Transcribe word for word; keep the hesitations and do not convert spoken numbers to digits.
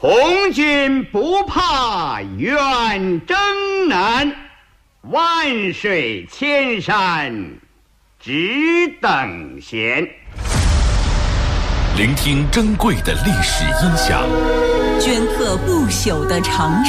红军不怕远征难，万水千山只等闲。 聆听珍贵的历史音响， 镌刻不朽的长